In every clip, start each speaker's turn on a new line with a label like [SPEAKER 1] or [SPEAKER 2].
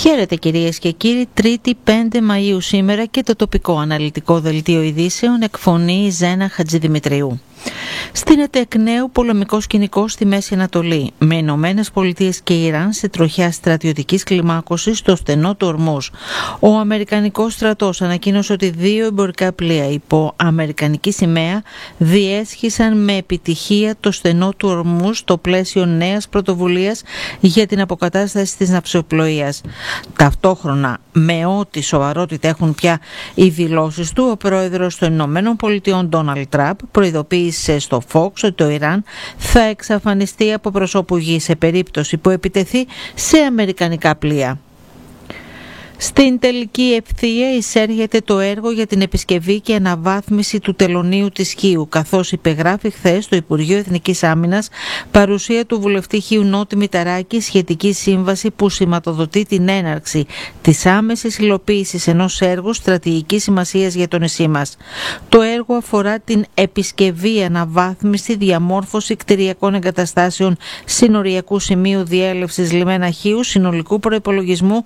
[SPEAKER 1] Χαίρετε κυρίες και κύριοι, 3η 5 Μαΐου σήμερα και το τοπικό αναλυτικό δελτίο ειδήσεων εκφωνεί η Ζένα Χατζηδημητρίου. Στείνεται εκ νέου πολεμικό σκηνικό στη Μέση Ανατολή, με Ηνωμένες Πολιτείες και Ιράν σε τροχιά στρατιωτικής κλιμάκωσης στο στενό του Ορμούζ. Ο Αμερικανικός στρατός ανακοίνωσε ότι 2 εμπορικά πλοία υπό αμερικανική σημαία διέσχισαν με επιτυχία το στενό του Ορμούζ στο πλαίσιο νέας πρωτοβουλίας για την αποκατάσταση της ναυσιπλοείας. Ταυτόχρονα, με ό,τι σοβαρότητα έχουν πια οι δηλώσεις του, ο πρόεδρος των Ηνωμένων Πολιτειών Ντόναλντ Τραμπ προειδοποίησε στο Fox ότι το Ιράν θα εξαφανιστεί από προσώπου γης σε περίπτωση που επιτεθεί σε αμερικανικά πλοία. Στην τελική ευθεία εισέρχεται το έργο για την επισκευή και αναβάθμιση του τελωνείου της Χίου, καθώς υπεγράφει χθες στο Υπουργείο Εθνικής Άμυνας παρουσία του βουλευτή Χίου Νότι Μηταράκη σχετική σύμβαση που σηματοδοτεί την έναρξη της άμεσης υλοποίησης ενός έργου στρατηγικής σημασίας για το νησί μας. Το έργο αφορά την επισκευή, αναβάθμιση, διαμόρφωση κτηριακών εγκαταστάσεων συνοριακού σημείου διέλευσης λιμένα Χίου συνολικού προϋπολογισμού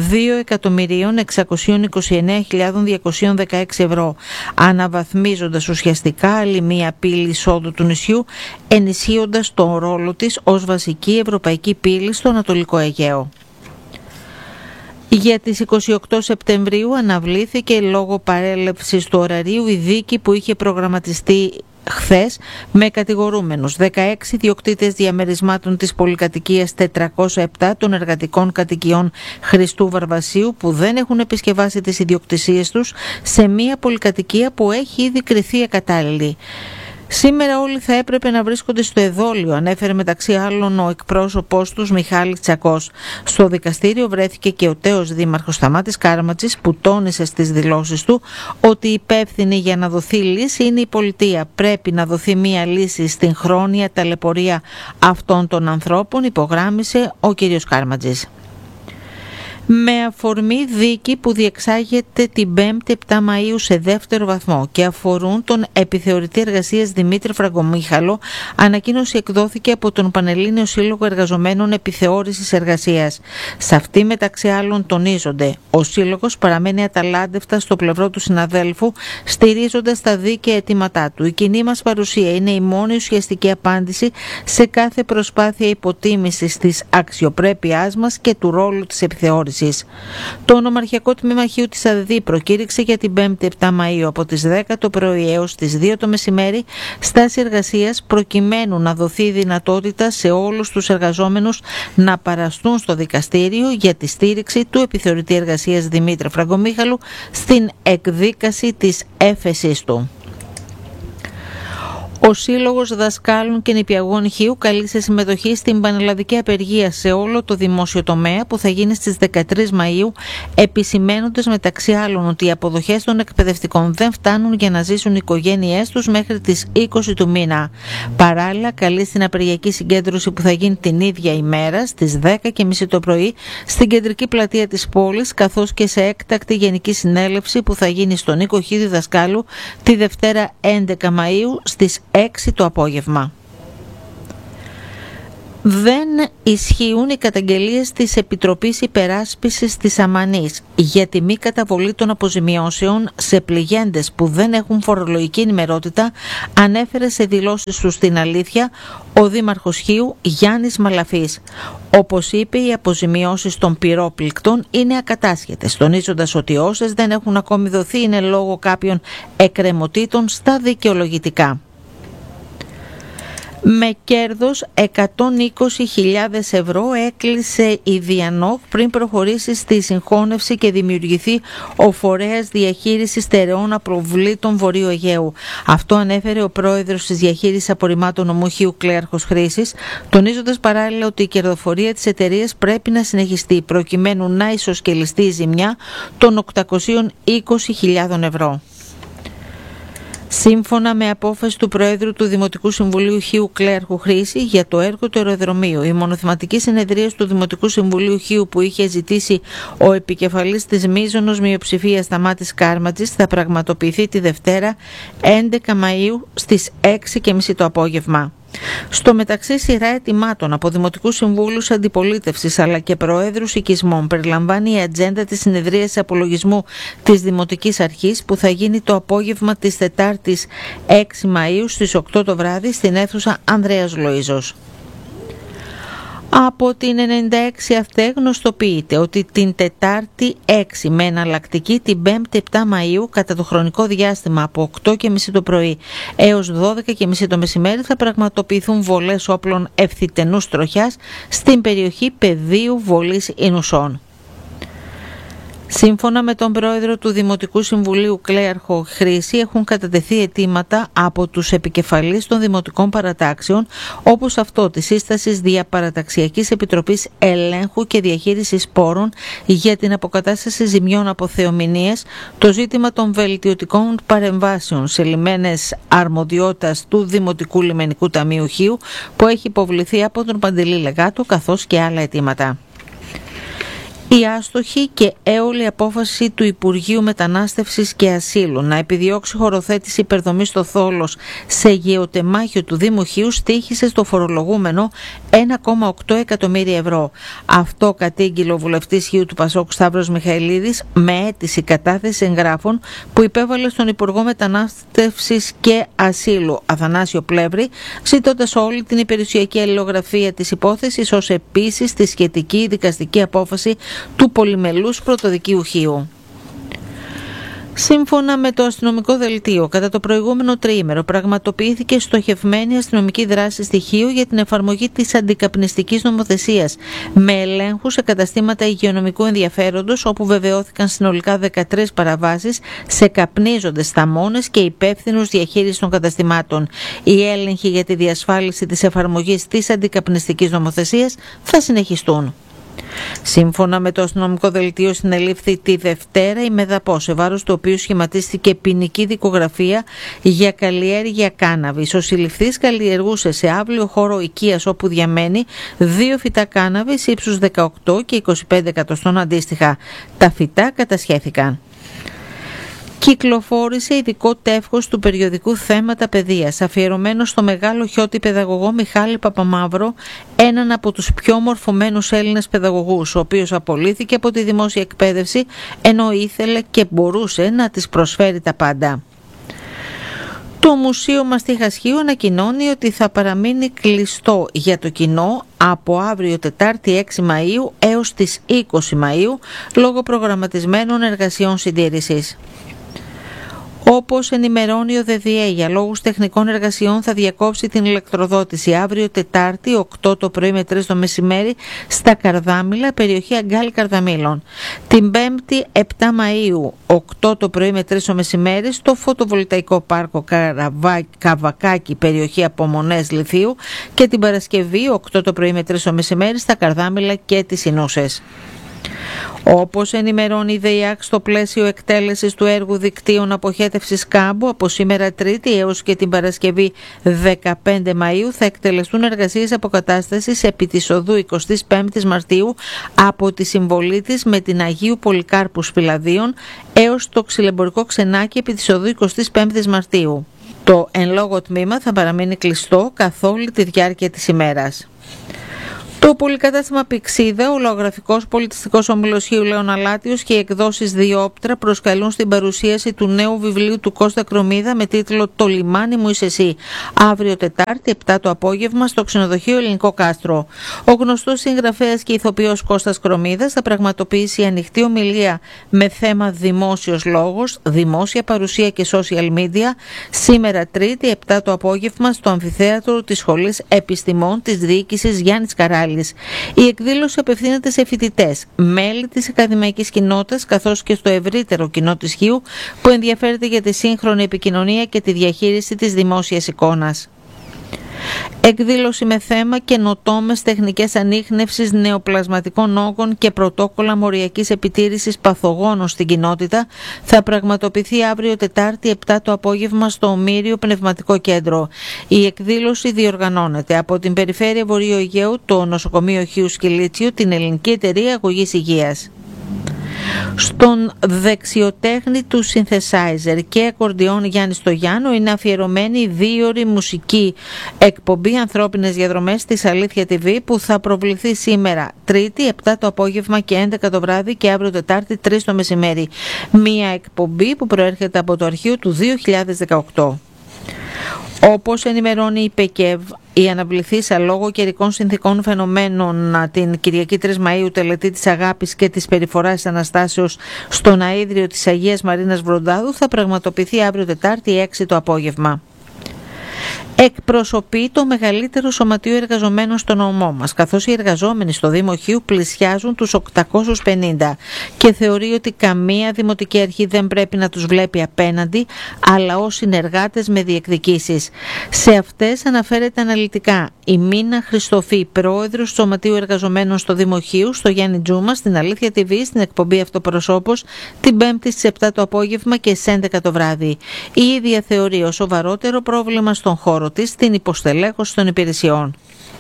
[SPEAKER 1] 2.629.216 ευρώ, αναβαθμίζοντας ουσιαστικά άλλη μία πύλη εισόδου του νησιού, ενισχύοντας τον ρόλο της ως βασική ευρωπαϊκή πύλη στο Ανατολικό Αιγαίο. Για τις 28 Σεπτεμβρίου αναβλήθηκε λόγω παρέλευσης του ωραρίου η δίκη που είχε προγραμματιστεί χθες με κατηγορούμενους 16 ιδιοκτήτες διαμερισμάτων της πολυκατοικίας 407 των εργατικών κατοικιών Χριστού Βαρβασίου που δεν έχουν επισκευάσει τις ιδιοκτησίες τους σε μια πολυκατοικία που έχει ήδη κριθεί ακατάλληλη. Σήμερα όλοι θα έπρεπε να βρίσκονται στο εδόλιο, ανέφερε μεταξύ άλλων ο εκπρόσωπός τους Μιχάλης Τσακός. Στο δικαστήριο βρέθηκε και ο τέος δήμαρχος Σταμάτης Κάρματζης που τόνισε στις δηλώσεις του ότι υπεύθυνη για να δοθεί λύση είναι η πολιτεία. Πρέπει να δοθεί μία λύση στην χρόνια ταλαιπωρία αυτών των ανθρώπων, υπογράμμισε ο κ. Κάρματζης. Με αφορμή δίκη που διεξάγεται την 5η 7 Μαΐου σε δεύτερο βαθμό και αφορούν τον επιθεωρητή εργασίας Δημήτρη Φραγκομίχαλο, ανακοίνωση εκδόθηκε από τον Πανελλήνιο Σύλλογο Εργαζομένων Επιθεώρησης Εργασίας. Σε αυτή μεταξύ άλλων τονίζονται, ο Σύλλογος παραμένει αταλάντευτα στο πλευρό του συναδέλφου, στηρίζοντας τα δίκαια αιτήματά του. Η κοινή μας παρουσία είναι η μόνη ουσιαστική απάντηση σε κάθε προσπάθεια υποτίμησης της αξιοπρέπειάς μας και του ρόλου της επιθεώρησης. Το Ονομαρχιακό Τμήμα Χίου της ΑΔΔ προκήρυξε για την 5η 7 Μαΐου από τις 10 το πρωί έως τις 2 το μεσημέρι στάση εργασίας προκειμένου να δοθεί δυνατότητα σε όλους τους εργαζόμενους να παραστούν στο δικαστήριο για τη στήριξη του επιθεωρητή εργασίας Δημήτρη Φραγκομίχαλου στην εκδίκαση της έφεσης του. Ο Σύλλογος Δασκάλων και Νηπιαγών Χίου καλεί σε συμμετοχή στην πανελλαδική απεργία σε όλο το δημόσιο τομέα που θα γίνει στις 13 Μαΐου, επισημαίνοντας μεταξύ άλλων ότι οι αποδοχές των εκπαιδευτικών δεν φτάνουν για να ζήσουν οι οικογένειές τους μέχρι τις 20 του μήνα. Παράλληλα, καλεί στην απεργιακή συγκέντρωση που θα γίνει την ίδια ημέρα στις 10:30 το πρωί στην κεντρική πλατεία της πόλης, καθώς και σε έκτακτη γενική συνέλευση που θα γίνει στον οίκο Χίου Δασκάλου τη Δευτέρα 11 Μαΐου στις 6 το απόγευμα. Δεν ισχύουν οι καταγγελίες της Επιτροπής Υπεράσπισης της Αμανής για τη μη καταβολή των αποζημιώσεων σε πληγέντες που δεν έχουν φορολογική ενημερότητα, ανέφερε σε δηλώσεις του στην Αλήθεια ο Δήμαρχος Χίου Γιάννης Μαλαφής. Όπως είπε, οι αποζημιώσεις των πυρόπληκτων είναι ακατάσχετες, τονίζοντας ότι όσες δεν έχουν ακόμη δοθεί είναι λόγω κάποιων εκκρεμωτήτων στα δικαιολογητικά. Με κέρδος 120.000 ευρώ έκλεισε η Διανόχ πριν προχωρήσει στη συγχώνευση και δημιουργηθεί ο Φορέας Διαχείρισης Στερεών Αποβλήτων Βορείου Αιγαίου. Αυτό ανέφερε ο πρόεδρος της Διαχείρισης Απορριμμάτων Νομού Χίου Κλέαρχος Χρήσης, τονίζοντας παράλληλα ότι η κερδοφορία της εταιρείας πρέπει να συνεχιστεί προκειμένου να ισοσκελιστεί η ζημιά των 820.000 ευρώ. Σύμφωνα με απόφαση του Προέδρου του Δημοτικού Συμβουλίου Χίου Κλέαρχου Χρήση για το έργο του αεροδρομίου, η μονοθεματική συνεδρίαση του Δημοτικού Συμβουλίου Χίου που είχε ζητήσει ο επικεφαλής της μείζωνος μειοψηφίας Σταμάτης Κάρματζης θα πραγματοποιηθεί τη Δευτέρα 11 Μαΐου στις 6:30 το απόγευμα. Στο μεταξύ, σειρά αιτημάτων από δημοτικούς συμβούλους αντιπολίτευσης αλλά και προέδρους οικισμών περιλαμβάνει η ατζέντα της συνεδρίας απολογισμού της Δημοτικής Αρχής που θα γίνει το απόγευμα της Τετάρτης 6 Μαΐου στις 8 το βράδυ στην αίθουσα Ανδρέας Λοΐζος. Από την 96 ΑΦΤΕ γνωστοποιείται ότι την Τετάρτη 6 με εναλλακτική την 5η 7 Μαΐου κατά το χρονικό διάστημα από 8.30 το πρωί έως 12.30 το μεσημέρι θα πραγματοποιηθούν βολές όπλων ευθυτενούς τροχιάς στην περιοχή πεδίου βολής Ινουσών. Σύμφωνα με τον πρόεδρο του Δημοτικού Συμβουλίου Κλέαρχο Χρήση, έχουν κατατεθεί αιτήματα από τους επικεφαλείς των δημοτικών παρατάξεων, όπως αυτό της σύστασης Διαπαραταξιακής Επιτροπής Ελέγχου και Διαχείρισης Πόρων για την αποκατάσταση ζημιών από θεομηνίες, το ζήτημα των βελτιωτικών παρεμβάσεων σε λιμένες αρμοδιότητας του Δημοτικού Λιμενικού Ταμείου Χίου, που έχει υποβληθεί από τον Παντελή Λεγάτο, καθώς και άλλα αιτήματα. Η άστοχη και έολη απόφαση του Υπουργείου Μετανάστευσης και Ασύλου να επιδιώξει χωροθέτηση υπερδομής στο Θόλος σε γεωτεμάχιο του Δήμου Χίου στοίχησε στο φορολογούμενο 1,8 εκατομμύρια ευρώ. Αυτό κατήγγειλε ο βουλευτής Χίου του Πασόκ Σταύρος Μιχαηλίδης με αίτηση κατάθεση εγγράφων που υπέβαλε στον Υπουργό Μετανάστευσης και Ασύλου Αθανάσιο Πλεύρη, ζητώντας όλη την υπηρεσιακή αλληλογραφία της υπόθεσης, ως επίσης τη σχετική δικαστική απόφαση του πολυμελούς πρωτοδικείου Χίου. Σύμφωνα με το αστυνομικό δελτίο, κατά το προηγούμενο τριήμερο πραγματοποιήθηκε στοχευμένη αστυνομική δράση στη Χίου για την εφαρμογή της αντικαπνιστικής νομοθεσίας με ελέγχους σε καταστήματα υγειονομικού ενδιαφέροντος, όπου βεβαιώθηκαν συνολικά 13 παραβάσεις σε καπνίζοντες θαμώνες και υπεύθυνους διαχείρισης των καταστημάτων. Οι έλεγχοι για τη διασφάλιση της εφαρμογής της αντικαπνιστικής νομοθεσίας θα συνεχιστούν. Σύμφωνα με το αστυνομικό δελτίο, συνελήφθη τη Δευτέρα η Μεδαπό, σε βάρος του οποίου σχηματίστηκε ποινική δικογραφία για καλλιέργεια κάναβης. Ο συλληφθής καλλιεργούσε σε αύριο χώρο οικίας όπου διαμένει 2 φυτά κάναβης ύψους 18 και 25 εκατοστών αντίστοιχα. Τα φυτά κατασχέθηκαν. Κυκλοφόρησε ειδικό τεύχος του περιοδικού Θέματα Παιδείας, αφιερωμένο στο μεγάλο χιώτη παιδαγωγό Μιχάλη Παπαμαύρο, έναν από τους πιο μορφωμένους Έλληνες παιδαγωγούς, ο οποίος απολύθηκε από τη δημόσια εκπαίδευση, ενώ ήθελε και μπορούσε να της προσφέρει τα πάντα. Το Μουσείο Μαστίχας Χίου ανακοινώνει ότι θα παραμείνει κλειστό για το κοινό από αύριο Τετάρτη 6 Μαΐου έως τις 20 Μαΐου, λόγω προγραμματισμένων εργασιών συντήρησης. Όπως ενημερώνει ο ΔΔΕ, για λόγους τεχνικών εργασιών θα διακόψει την ηλεκτροδότηση αύριο Τετάρτη 8 το πρωί με 3 το μεσημέρι στα Καρδάμιλα, περιοχή Αγκάλι Καρδαμίλων. Την Πέμπτη 7 Μαΐου 8 το πρωί με 3 το μεσημέρι στο φωτοβολταϊκό πάρκο Καβακάκι, περιοχή Απομονές Λιθίου, και την Παρασκευή 8 το πρωί με 3 το μεσημέρι στα Καρδάμιλα και τις Ινούσες. Όπως ενημερώνει η ΔΕΙΑΚ, στο πλαίσιο εκτέλεσης του έργου δικτύων αποχέτευσης κάμπου, από σήμερα Τρίτη έως και την Παρασκευή 15 Μαΐου θα εκτελεστούν εργασίες αποκατάστασης επί της οδού 25 Μαρτίου από τη συμβολή της με την Αγίου Πολυκάρπου Σπηλαδίων έως το ξυλεμπορικό ξενάκι επί της οδού 25 Μαρτίου. Το εν λόγω τμήμα θα παραμείνει κλειστό καθ' όλη τη διάρκεια της ημέρας. Το πολυκατάστημα Πηξίδα, ο λαογραφικός πολιτιστικός όμιλος Χίου Λέων Αλάτιος και οι εκδόσεις Διόπτρα προσκαλούν στην παρουσίαση του νέου βιβλίου του Κώστα Κρομίδα με τίτλο «Το λιμάνι μου είσαι εσύ», αύριο Τετάρτη 7 το απόγευμα στο ξενοδοχείο Ελληνικό Κάστρο. Ο γνωστός συγγραφέας και ηθοποιός Κώστας Κρομίδας θα πραγματοποιήσει ανοιχτή ομιλία με θέμα δημόσιος λόγος, δημόσια παρουσία και social media σήμερα Τρίτη 7 το απόγευμα στο αμφιθέατρο της Σχολής Επιστημών της Διοίκησης Γιάννης Καράλης. Η εκδήλωση απευθύνεται σε φοιτητές, μέλη της ακαδημαϊκής κοινότητας, καθώς και στο ευρύτερο κοινό της Χίου που ενδιαφέρεται για τη σύγχρονη επικοινωνία και τη διαχείριση της δημόσιας εικόνας. Εκδήλωση με θέμα καινοτόμες τεχνικές ανίχνευσης νεοπλασματικών όγκων και πρωτόκολλα μοριακής επιτήρησης παθογόνων στην κοινότητα θα πραγματοποιηθεί αύριο Τετάρτη 7 το απόγευμα στο Ομήριο Πνευματικό Κέντρο. Η εκδήλωση διοργανώνεται από την Περιφέρεια Βορείου Αιγαίου, το Νοσοκομείο Χίου Σκυλίτσιου, την Ελληνική Εταιρεία Αγωγής Υγείας. Στον δεξιοτέχνη του synthesizer και ακορντιόν Γιάννη Στογιάννου είναι αφιερωμένη η 2ωρη μουσική εκπομπή Ανθρώπινες Διαδρομές της Αλήθεια TV που θα προβληθεί σήμερα Τρίτη 7 το απόγευμα και 11 το βράδυ και αύριο Τετάρτη 3 το μεσημέρι. Μία εκπομπή που προέρχεται από το αρχείο του 2018. Όπως ενημερώνει η ΠΕΚΕΒ, η αναβληθήσα λόγω καιρικών συνθήκων φαινομένων την Κυριακή 3 Μαΐου τελετή της αγάπης και της περιφοράς της Αναστάσεως στον αΐδριο της Αγίας Μαρίνας Βροντάδου θα πραγματοποιηθεί αύριο Τετάρτη 6 το απόγευμα. Εκπροσωπεί το μεγαλύτερο σωματείο εργαζομένων στο νομό μας, καθώς οι εργαζόμενοι στο Δήμο Χίου πλησιάζουν τους 850 και θεωρεί ότι καμία δημοτική αρχή δεν πρέπει να τους βλέπει απέναντι, αλλά ως συνεργάτες με διεκδικήσεις. Σε αυτές αναφέρεται αναλυτικά η Μίνα Χριστοφή, πρόεδρος του Σωματείου Εργαζομένων στο Δήμο Χίου, στο Γιάννη Τζούμα, στην Αλήθεια TV, στην εκπομπή Αυτοπροσώπος, την 5η στις 7 το απόγευμα και στις 11 το βράδυ. Η ίδια θεωρεί ως σοβαρότερο πρόβλημα στον χώρο της την υποστελέχωση των υπηρεσιών.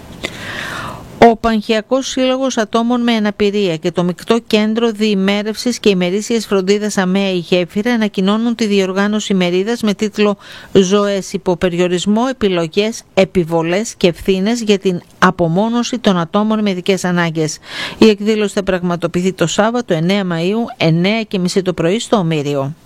[SPEAKER 1] Ο Πανχιακός Σύλλογος Ατόμων με Αναπηρία και το Μεικτό Κέντρο Διημέρευσης και Ημερήσιας Φροντίδας ΑΜΕΑ η Γέφυρα ανακοινώνουν τη διοργάνωση ημερίδας με τίτλο «Ζωές υπό περιορισμό, επιλογές, επιβολές και ευθύνες για την απομόνωση των ατόμων με ειδικές ανάγκες». Η εκδήλωση θα πραγματοποιηθεί το Σάββατο 9 Μαΐου, 9:30 το πρωί στο Ομήριο.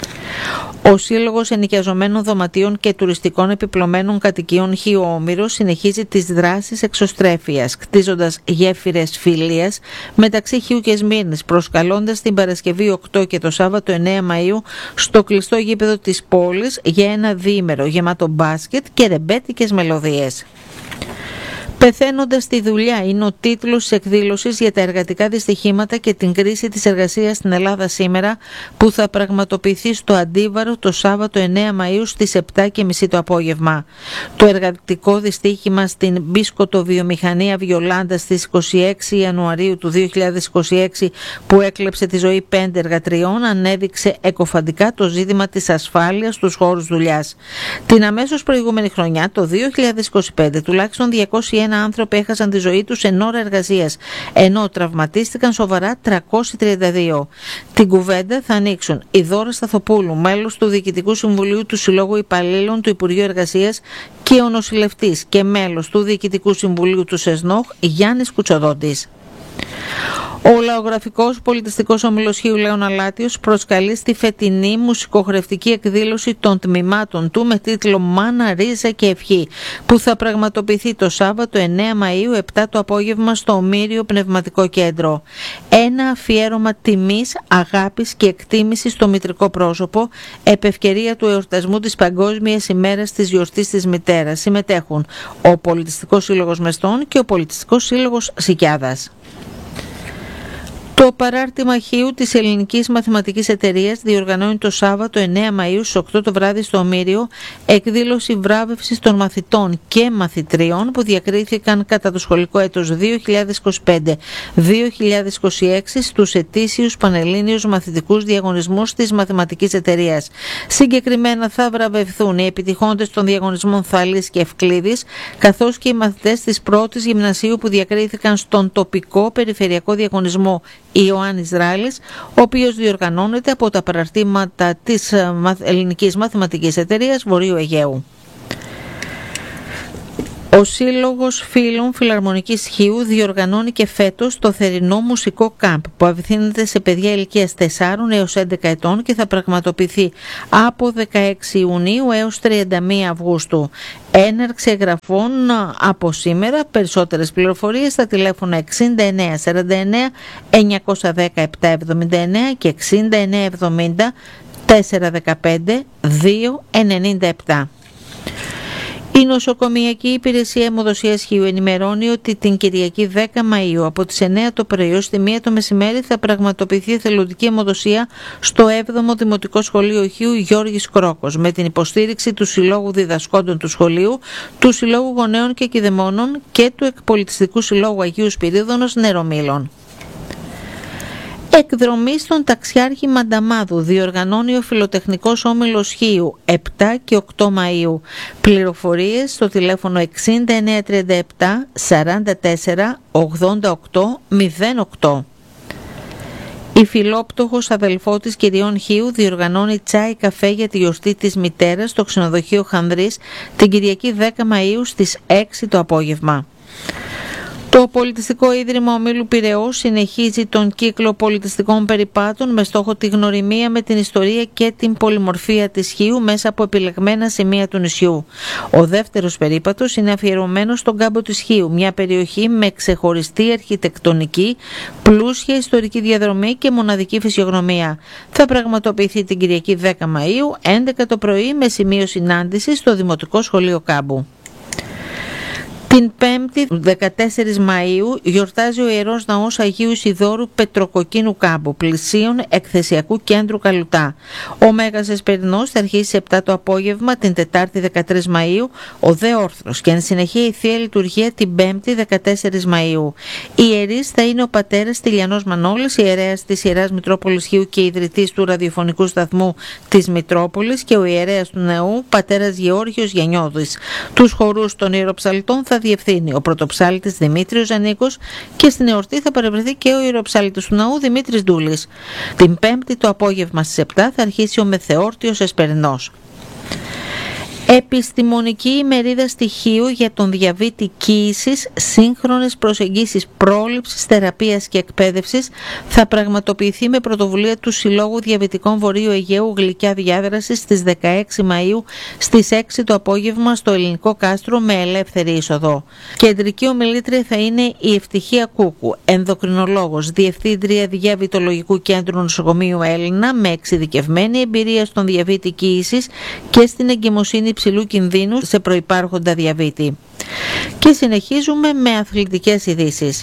[SPEAKER 1] Ο Σύλλογος Ενοικιαζομένων Δωματίων και Τουριστικών Επιπλωμένων Κατοικιών Χίου Όμηρος συνεχίζει τις δράσεις εξωστρέφειας, κτίζοντας γέφυρες φιλίας μεταξύ Χίου και Σμύρνης, προσκαλώντας την Παρασκευή 8 και το Σάββατο 9 Μαΐου στο κλειστό γήπεδο της πόλης για ένα διήμερο γεμάτο μπάσκετ και ρεμπέτικες μελωδίες. «Πεθαίνοντας στη δουλειά» είναι ο τίτλος της εκδήλωσης για τα εργατικά δυστυχήματα και την κρίση της εργασίας στην Ελλάδα σήμερα, που θα πραγματοποιηθεί στο Αντίβαρο το Σάββατο 9 Μαΐου στις 7:30 το απόγευμα. Το εργατικό δυστύχημα στην μπισκοτοβιομηχανία Βιολάντα στις 26 Ιανουαρίου του 2026 που έκλεψε τη ζωή 5 εργατριών ανέδειξε εκοφαντικά το ζήτημα της ασφάλειας στους χώρους δουλειάς. Την αμέσως προηγούμενη χρονιά, το 2025, τουλάχιστον 201 άνθρωποι έχασαν τη ζωή τους εν ώρα εργασίας, ενώ τραυματίστηκαν σοβαρά 332. Την κουβέντα θα ανοίξουν η Δώρα Σταθοπούλου, μέλος του Διοικητικού Συμβουλίου του Συλλόγου Υπαλλήλων του Υπουργείου Εργασίας και ο νοσηλευτής και μέλος του Διοικητικού Συμβουλίου του ΣΕΣΝΟΧ Γιάννης Κουτσοδόντης. Ο Λαογραφικός Πολιτιστικός Όμιλος Χίου Λέων Αλάτιος προσκαλεί στη φετινή μουσικοχορευτική εκδήλωση των τμήματων του με τίτλο «Μάνα, Ρίζα και Ευχή», που θα πραγματοποιηθεί το Σάββατο 9 Μαΐου 7 το απόγευμα στο Ομήριο Πνευματικό Κέντρο. Ένα αφιέρωμα τιμής, αγάπης και εκτίμησης στο μητρικό πρόσωπο επ' ευκαιρία του εορτασμού της Παγκόσμιας ημέρας της γιορτής της μητέρας. Συμμετέχουν ο Πολιτιστικός Σύλλογος Μεστών και ο Πολιτιστικός Σύλλογος Σικιάδας. Το παράρτημα Χίου της Ελληνικής Μαθηματικής Εταιρείας διοργανώνει το Σάββατο 9 Μαΐου στις 8 το βράδυ στο Ομήριο εκδήλωση βράβευσης των μαθητών και μαθητριών που διακρίθηκαν κατά το σχολικό έτος 2025-2026 στους ετήσιους πανελλήνιους μαθητικούς διαγωνισμούς της Μαθηματικής Εταιρείας. Συγκεκριμένα θα βραβευθούν οι επιτυχώντες των διαγωνισμών Θαλής και Ευκλήδης, καθώς και οι μαθητές της πρώτης γυμνασίου που διακρίθηκαν στον τοπικό περιφερειακό διαγωνισμό Ιωάννης Ράλης, ο οποίος διοργανώνεται από τα παραρτήματα της Ελληνικής Μαθηματικής Εταιρείας Βορείου Αιγαίου. Ο Σύλλογος Φίλων Φιλαρμονικής Χίου διοργανώνει και φέτος το θερινό μουσικό κάμπ που απευθύνεται σε παιδιά ηλικίας 4 έως 11 ετών και θα πραγματοποιηθεί από 16 Ιουνίου έως 31 Αυγούστου. Έναρξη εγγραφών από σήμερα. Περισσότερες πληροφορίες στα τηλέφωνα 69 49 910 779 και 69 70 415 297. Η Νοσοκομιακή Υπηρεσία Αιμοδοσίας Χίου ενημερώνει ότι την Κυριακή 10 Μαΐου από τις 9 το πρωί ως τη 1 το μεσημέρι θα πραγματοποιηθεί εθελοντική αιμοδοσία στο 7ο Δημοτικό Σχολείο Χίου Γιώργης Κρόκος με την υποστήριξη του Συλλόγου Διδασκόντων του Σχολείου, του Συλλόγου Γονέων και Κηδεμόνων και του Εκπολιτιστικού Συλλόγου Αγίου Σπυρίδωνος Νερομήλων. Εκδρομή στον Ταξιάρχη Μανταμάδου διοργανώνει ο Φιλοτεχνικός Όμιλος Χίου 7 και 8 Μαΐου. Πληροφορίες στο τηλέφωνο 6937 44 88 08. Η φιλόπτωχος αδελφό της Κυριών Χίου διοργανώνει τσάι καφέ για τη γιορτή της μητέρας στο ξενοδοχείο Χανδρής την Κυριακή 10 Μαΐου στις 6 το απόγευμα. Το Πολιτιστικό Ίδρυμα Ομίλου Πειραιώς συνεχίζει τον κύκλο πολιτιστικών περιπάτων με στόχο τη γνωριμία με την ιστορία και την πολυμορφία της Χίου μέσα από επιλεγμένα σημεία του νησιού. Ο δεύτερος περίπατος είναι αφιερωμένος στον κάμπο της Χίου, μια περιοχή με ξεχωριστή αρχιτεκτονική, πλούσια ιστορική διαδρομή και μοναδική φυσιογνωμία. Θα πραγματοποιηθεί την Κυριακή 10 Μαΐου, 11 το πρωί, με σημείο συνάντησης στο Δημοτικό Σχολείο Κάμπου. Την 5η 14 Μαΐου γιορτάζει ο Ιερός Ναός Αγίου Ισιδώρου Πετροκοκκίνου Κάμπου, πλησίων εκθεσιακού κέντρου Καλουτά. Ο Μέγας Εσπερινός θα αρχίσει σε 7 το απόγευμα την Τετάρτη 13 Μαΐου, ο Δε Όρθρος, και εν συνεχεία η Θεία Λειτουργία την 5η 14 Μαΐου. Οι ιερείς θα είναι ο πατέρας Τηλιανός Μανώλης, ιερέας της Ιεράς Μητρόπολης Χίου και ιδρυτής του ραδιοφωνικού σταθμού της Μητρόπολης, και ο ιερέας του νεού, πατέρας Γεώργιος Γιαννιώδης. Τους χορούς των ιεροψαλτών θα διευθύνει ο πρωτοψάλτης Δημήτριος Ζανίκος και στην εορτή θα παρευρεθεί και ο ιεροψάλτης του ναού Δημήτρης Ντούλης. Την 5η το απόγευμα στις 7 θα αρχίσει ο μεθεόρτιος Εσπερινός. Επιστημονική ημερίδα στοιχείου για τον διαβήτη κύησης, σύγχρονες προσεγγίσεις πρόληψης, θεραπείας και εκπαίδευσης θα πραγματοποιηθεί με πρωτοβουλία του Συλλόγου Διαβητικών Βορείου Αιγαίου Γλυκιά Διάδραση στις 16 Μαΐου στις 6 το απόγευμα στο Ελληνικό Κάστρο με ελεύθερη είσοδο. Κεντρική ομιλήτρια θα είναι η Ευτυχία Κούκου, ενδοκρινολόγος, διευθύντρια Διαβητολογικού Κέντρου Νοσοκομείου Έλληνα με εξειδικευμένη εμπειρία στον διαβήτη κύησης και στην εγκυμοσύνη υψηλού κινδύνου σε προϋπάρχοντα διαβήτη. Και συνεχίζουμε με αθλητικές ειδήσεις.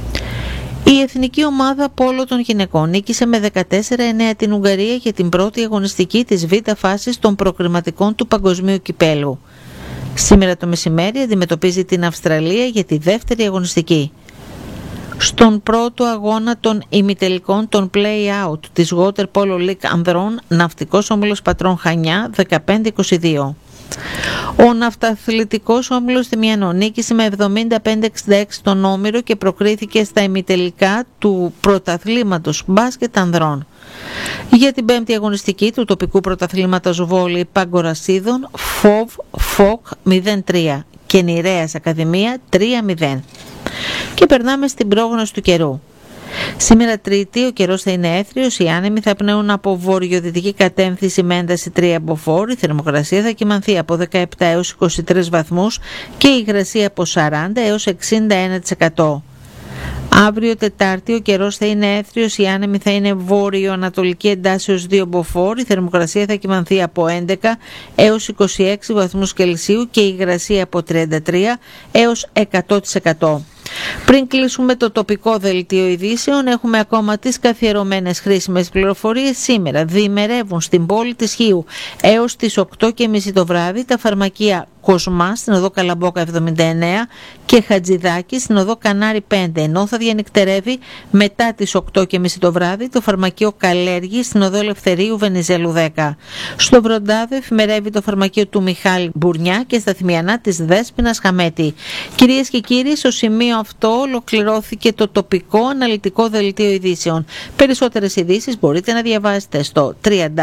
[SPEAKER 1] Η εθνική ομάδα πόλο των γυναικών νίκησε με 14-9 την Ουγγαρία για την πρώτη αγωνιστική της β' φάσης των προκριματικών του Παγκοσμίου Κυπέλου. Σήμερα το μεσημέρι αντιμετωπίζει την Αυστραλία για τη δεύτερη αγωνιστική. Στον πρώτο αγώνα των ημιτελικών των play-out της Water Polo League ανδρών, Ναυτικός Όμιλος Πατρών Χανιά 15-22. Ο ναυταθλητικός όμιλος Θημιανό νίκησε με 75-66 τον Όμηρο και προκρίθηκε στα ημιτελικά του πρωταθλήματος μπάσκετ ανδρών. Για την πέμπτη αγωνιστική του τοπικού πρωταθλήματος βόλεϊ Παγκορασίδων, ΦΟΚ 0-3 και Νηρέας Ακαδημία 3-0. Και περνάμε στην πρόγνωση του καιρού. Σήμερα Τρίτη ο καιρός θα είναι έθριος, οι άνεμοι θα πνέουν από βορειοδυτική κατεύθυνση με ένταση 3 μποφόρ, η θερμοκρασία θα κυμανθεί από 17 έως 23 βαθμούς και η υγρασία από 40 έως 61%. Αύριο Τετάρτη ο καιρός θα είναι έθριος, οι άνεμοι θα είναι βόρειο-ανατολική εντάσεως 2 μποφόρ, η θερμοκρασία θα κυμανθεί από 11 έως 26 βαθμούς Κελσίου και η υγρασία από 33 έως 100%. Πριν κλείσουμε το τοπικό δελτίο ειδήσεων, έχουμε ακόμα τις καθιερωμένες χρήσιμες πληροφορίες. Σήμερα διημερεύουν στην πόλη της Χίου έως τις 8.30 το βράδυ τα φαρμακεία Κοσμά στην οδό Καλαμπόκα 79 και Χατζηδάκη στην οδό Κανάρι 5, ενώ θα διανυκτερεύει μετά τις 8.30 το βράδυ το φαρμακείο Καλέργη στην οδό Ελευθερίου Βενιζέλου 10. Στο Βροντάδο εφημερεύει το φαρμακείο του Μιχάλη Μπουρνιά και στα Θημιανά της Δέσποινας Χαμέτη. Κυρίες και κύριοι, στο σημείο αυτό ολοκληρώθηκε το τοπικό αναλυτικό δελτίο ειδήσεων. Περισσότερες ειδήσεις μπορείτε να διαβάσετε στο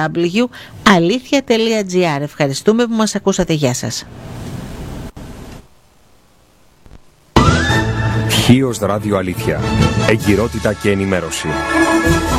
[SPEAKER 1] www.alithia.gr. Ευχαριστούμε που μας ακούσατε. Γεια σας.
[SPEAKER 2] Χίος Ράδιο Αλήθεια. Εγκυρότητα και ενημέρωση.